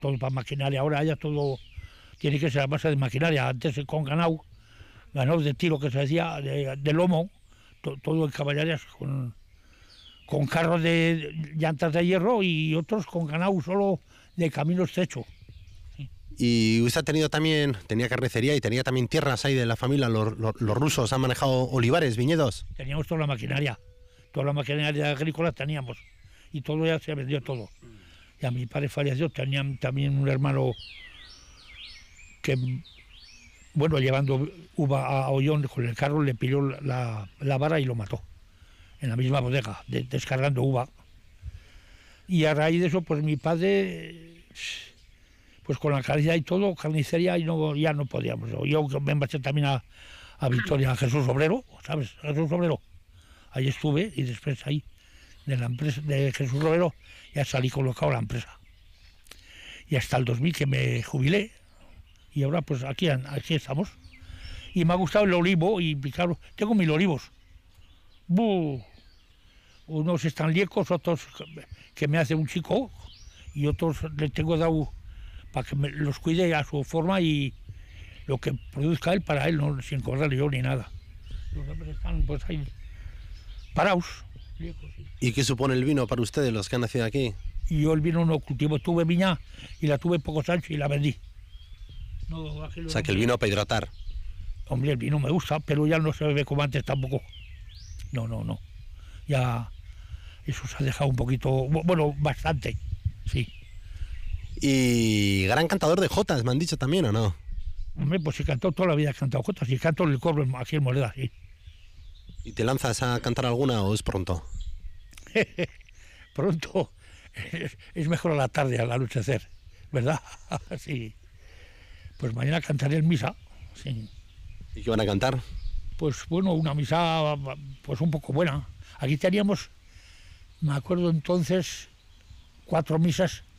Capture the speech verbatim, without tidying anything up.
todo para maquinaria, ahora ya todo tiene que ser a base de maquinaria. Antes con ganado, ganado de tiro que se hacía, de, de lomo, to, todo en caballerías, con, con carros de llantas de hierro y otros con ganado solo de camino estrecho. Y usted ha tenido también, tenía carnicería y tenía también tierras ahí de la familia, los, los, los rusos han manejado olivares, viñedos. Teníamos toda la maquinaria, toda la maquinaria agrícola teníamos, y todo ya se vendió todo. Y a mi padre falleció, tenían también un hermano que, bueno, llevando uva a Ollón con el carro, le pilló la, la vara y lo mató, en la misma bodega, de, descargando uva. Y a raíz de eso, pues mi padre, pues con la calidad y todo, carnicería, y no, ya no podíamos. Yo me embarqué también a, a Victoria, a Jesús Obrero, ¿sabes? Jesús Obrero. Ahí estuve y después ahí, de la empresa de Jesús Obrero, ya salí colocado a la empresa. Y hasta el dos mil que me jubilé, y ahora pues aquí, aquí estamos. Y me ha gustado el olivo, y claro, tengo mil olivos. ¡Buh! Unos están liecos, otros que me hace un chico, y otros le tengo dado para que me los cuide a su forma y lo que produzca él para él, no sin cobrarle yo ni nada. Los demás están pues ahí parados. Liecos, sí. ¿Y qué supone el vino para ustedes, los que han nacido aquí? Y yo el vino no cultivo, tuve viña y la tuve pocos años y la vendí. No, o sea, que el vino para hidratar. Hombre, el vino me gusta, pero ya no se bebe como antes tampoco. No, no, no. Ya eso se ha dejado un poquito, bueno, bastante, sí. Y gran cantador de jotas, me han dicho también, ¿o no? Hombre, pues he cantado toda la vida, he cantado jotas y canto el coro aquí en Moreda, sí. ¿Y te lanzas a cantar alguna o es pronto? Pronto, es, es mejor a la tarde, al anochecer, ¿verdad? Sí. Pues mañana cantaré en misa, sí. ¿Y qué van a cantar? Pues bueno, una misa pues un poco buena. Aquí teníamos, me acuerdo entonces, cuatro misas